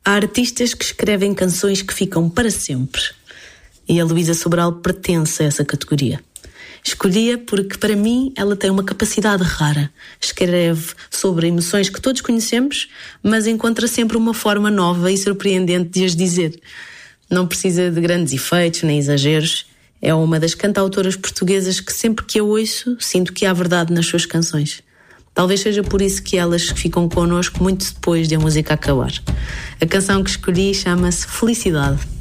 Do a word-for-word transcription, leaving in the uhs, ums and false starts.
Há artistas que escrevem canções que ficam para sempre. E a Luísa Sobral pertence a essa categoria. Escolhi-a porque, para mim, ela tem uma capacidade rara. Escreve sobre emoções que todos conhecemos, mas encontra sempre uma forma nova e surpreendente de as dizer. Não precisa de grandes efeitos nem exageros. É uma das cantautoras portuguesas que, sempre que a ouço, sinto que há verdade nas suas canções. Talvez seja por isso que elas ficam connosco muito depois de a música acabar. A canção que escolhi chama-se Felicidade.